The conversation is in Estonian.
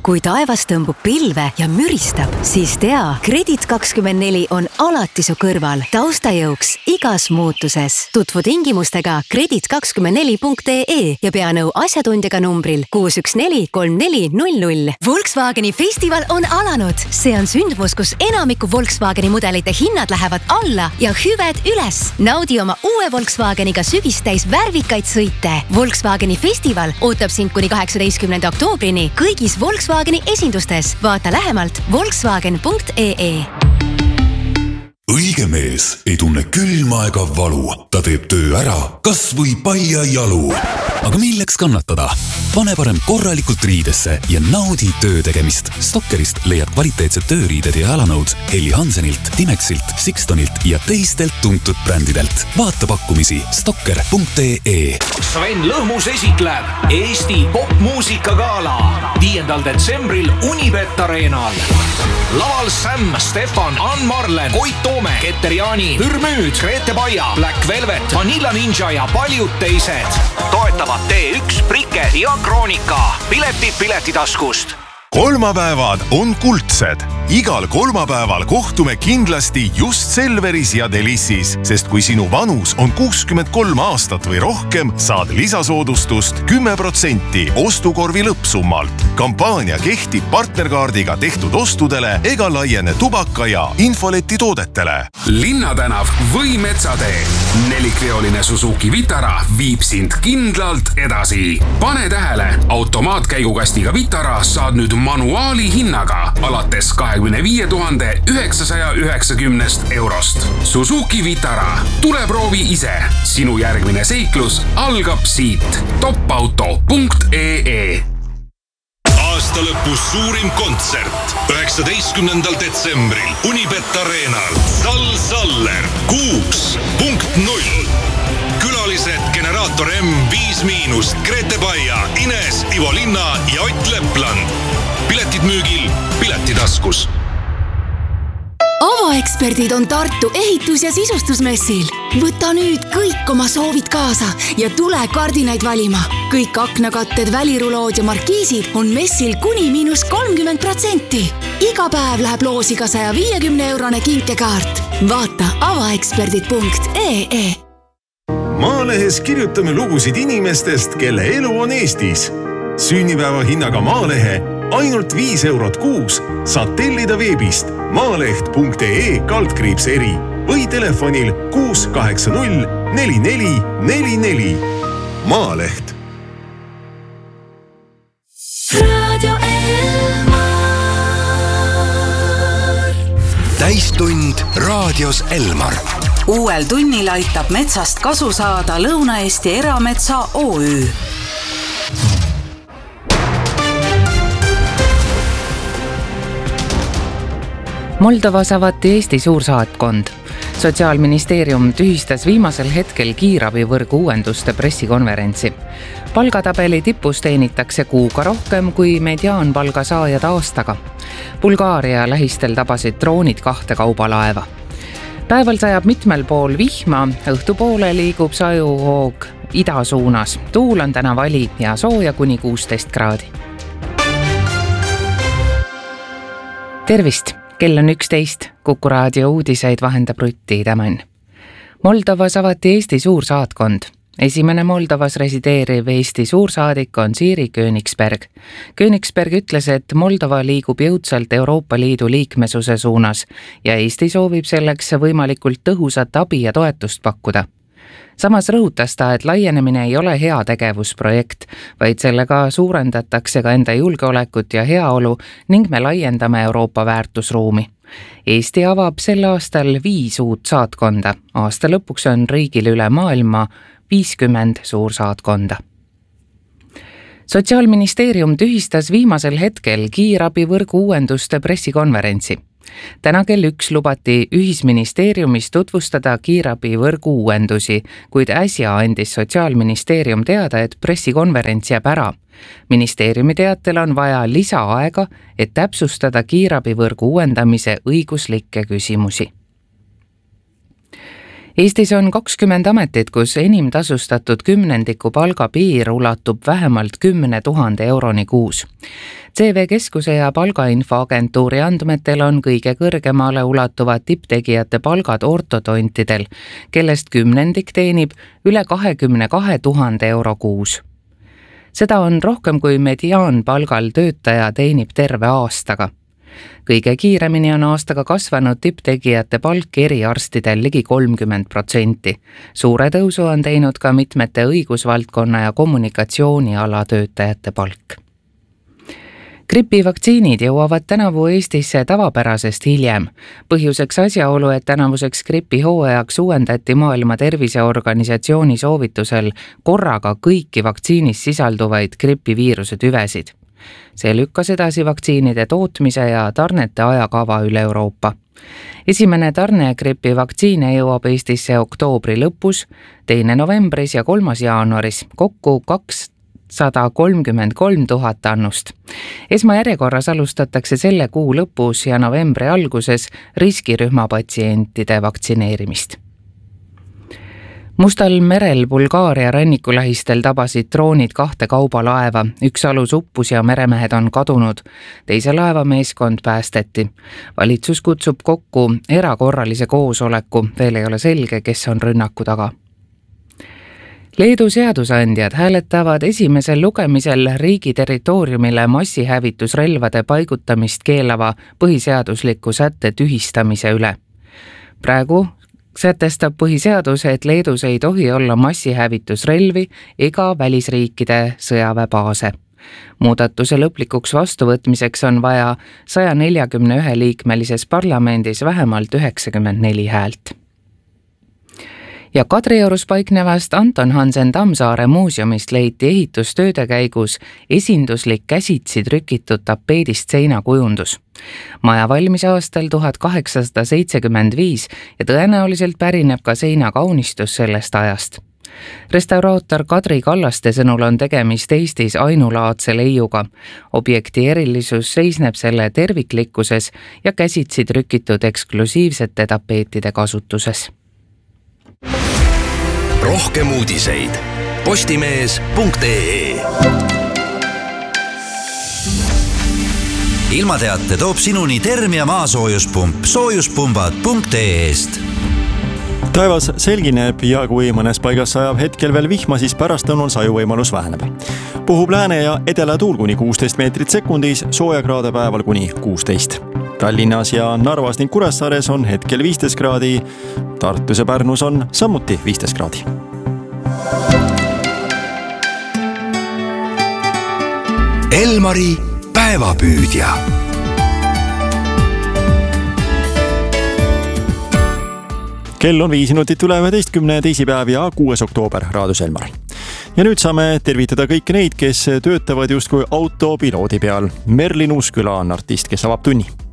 Kui taevas tõmbub pilve ja müristab, siis tea, Kredit24 on alati su kõrval taustajõuks igas muutuses. Tutvu tingimustega kredit24.ee ja pea nõu asjatundjaga numbril 6143400. Volkswageni festival on alanud. See on sündmus, kus enamiku Volkswageni mudelite hinnad lähevad alla ja hüved üles. Naudi oma uue Volkswageniga sügistäis värvikaid sõite. Volkswageni festival ootab sind kuni 18. oktoobrini kõigis Volkswageni esindustes. Vaata lähemalt volkswagen.ee. Õige mees ei tunne külma ega valu. Ta teeb töö ära, kas või paia jalu. Aga milleks kannatada? Pane parem korralikult riidesse ja naudi töö tegemist. Stokkerist leiad kvaliteetsed tööriided ja jalanõud Helly Hansenilt, Timexilt, Sixtonilt ja teistelt tuntud brändidelt. Vaata pakkumisi stokker.ee. Sven Lõhmus esitleb Eesti popmuusikagala 5. detsembril Unibet Arenal. Laval Sam, Stefan, Ann Marlen, Koit Toome, Keter Jaani, Hürmüüd, Grete Baia, Black Velvet, Vanilla Ninja ja paljud teised. Toetavad T1, Prike ja Kroonika. Piletid Piletitaskust. Kolmapäevad on kuldsed. Igal kolmapäeval kohtume kindlasti just Selveris ja Delissis, sest kui sinu vanus on 63 aastat või rohkem, saad lisasoodustust 10% ostukorvi lõppsummalt. Kampaania kehtib partnerkaardiga tehtud ostudele ega laiene tubaka ja infoleti toodetele. Linnatänav või Metsatee. 4-veoline Suzuki Vitara viib sind kindlalt edasi. Pane tähele, automaatkäigukastiga Vitara saad nüüd manuaali hinnaga alates 25 990 eurost. Suzuki Vitara. Tule proovi ise. Sinu järgmine seiklus algab siit. topauto.ee. Aasta lõpus suurim kontsert 19. detsembril Unibet Arenal. Sall Saller 6.0. Külalised Generaator M, 5-, Grete Baia, Ines, Ivo Linna ja Ott Lepland. Piletid müügil Piletitaskus. Avaeksperdid on Tartu ehitus- ja sisustusmessil. Võta nüüd kõik oma soovid kaasa ja tule kardinaid valima. Kõik aknakatted, välirulood ja markiisid on messil kuni -30%. Iga päev läheb loosiga 150-eurone kinkekaart. Vaata avaeksperdid.ee. Maalehes kirjutame lugusid inimestest, kelle elu on Eestis. Sünnipäeva hinnaga Maalehe ainult 5 eurot kuus saad tellida veebist maaleht.ee/eri või telefonil 680 4444. Maaleht. Radio Elmar. Täistund raadios Elmar. Uuel tunnil aitab metsast kasu saada Lõuna-Eesti Erametsa OÜ. Moldovas avati Eesti suursaatkond. Sotsiaalministeerium tühistas viimasel hetkel kiirabivõrgu uuenduste pressikonverentsi. Palgatabeli tipus teenitakse kuuga rohkem kui mediaanpalga saajad aastaga. Bulgaaria lähistel tabasid droonid 2 kaubalaeva. Päeval sajab mitmel pool vihma, õhtupoole liigub sajuhoog ida suunas. Tuul on täna vali ja sooja kuni 16 kraadi. Tervist! Kell on 11, Kuku raadio uudiseid vahendab Rutti Tämän. Moldovas avati Eesti suursaatkond. Esimene Moldovas resideeriv Eesti suursaadik on Siiri Königsberg. Königsberg ütles, et Moldova liigub jõudsalt Euroopa Liidu liikmesuse suunas ja Eesti soovib selleks võimalikult tõhusat abi ja toetust pakkuda. Samas rõhutas ta, et laienemine ei ole hea tegevusprojekt, vaid sellega suurendatakse ka enda julgeolekut ja heaolu ning me laiendame Euroopa väärtusruumi. Eesti avab sel aastal 5 uut saatkonda. Aasta lõpuks on riigil üle maailma 50 suursaatkonda. Sotsiaalministeerium tühistas viimasel hetkel kiirabivõrgu uuenduste pressikonverentsi. Täna kell 1 lubati ühisministeeriumis tutvustada kiirabivõrgu uuendusi, kuid äsja andis Sotsiaalministeerium teada, et pressikonverents jääb ära. Ministeeriumi teatel on vaja lisaaega, et täpsustada kiirabivõrgu uuendamise õiguslikke küsimusi. Eestis on 20 ametit, kus enim tasustatud kümnendiku palgapiir ulatub vähemalt 10 000 euroni kuus. CV Keskuse ja palgainfoagentuuri andmetel on kõige kõrgemale ulatuvad tipptegijate palgad ortodontidel, kellest kümnendik teenib üle 22 000 euro kuus. Seda on rohkem kui mediaanpalgal töötaja teenib terve aastaga. Kõige kiiremini on aastaga kasvanud tipptegijate palk eriarstidel ligi 30%. Suure tõusu on teinud ka mitmete õigusvaldkonna ja kommunikatsiooniala töötajate palk. Gripivaktsiinid jõuavad tänavu Eestisse tavapärasest hiljem. Põhjuseks asjaolu, et tänavuseks gripihooajaks uuendati Maailma Terviseorganisatsiooni soovitusel korraga kõiki vaktsiinis sisalduvaid gripiviiruse tüvesid. See lükkas edasi vaktsiinide tootmise ja tarnete ajakava üle Euroopa. Esimene tarne gripivaktsiine jõuab Eestisse oktoobri lõpus, 2. novembris ja 3. jaanuaris, kokku 233 000 annust. Esmajärjekorras alustatakse selle kuu lõpus ja novembri alguses riskirühma patsientide vaktsineerimist. Mustal merel Bulgaaria rannikulähistel tabasid droonid 2 kaubalaeva, 1 alus uppus ja meremehed on kadunud. Teise laeva meeskond päästeti. Valitsus kutsub kokku erakorralise koosoleku, veel ei ole selge, kes on rünnaku taga. Leedu seadusandjad hääletavad esimesel lugemisel riigi territooriumile massihävitusrelvade paigutamist keelava põhiseadusliku sätte tühistamise üle. Praegu sätestab põhiseadus, et Leedus ei tohi olla massihävitusrelvi ega välisriikide sõjaväebaase. Muudatuse lõplikuks vastuvõtmiseks on vaja 141 liikmelises parlamendis vähemalt 94 häält. Ja Kadriorus paiknevast Anton Hansen Tammsaare muuseumist leiti ehitustööde käigus esinduslik käsitsi trükitud tapeedist seinakujundus. Maja valmis aastal 1875 ja tõenäoliselt pärineb ka seinakaunistus sellest ajast. Restauraator Kadri Kallaste sõnul on tegemist Eestis ainulaadse leiuga. Objekti erilisus seisneb selle terviklikkuses ja käsitsi trükitud eksklusiivsete tapeetide kasutuses. Rohkem uudiseid postimees.ee. Ilmateate toob sinuni Termia maasoojuspump soojuspumbad.ee-st. Taevas selgineb ja kui mõnes paigas sajab hetkel veel vihma, siis pärastlõunal sajuvõimalus väheneb. Puhub lääne ja edelatuul kuni 16 meetrit sekundis, soojakraade päeval kuni 16. Tallinnas ja Narvas ning Kuressaares on hetkel 15 kraadi, Tartus ja Pärnus on samuti 15 kraadi. Elmari päevapüüdja. Kell on 5 minutit üle 11, teisipäev ja 6. oktoober raadios Elmar. Ja nüüd saame tervitada kõiki neid, kes töötavad justkui autopiloodi peal. Merlin Uusküla on artist, kes avab tunni.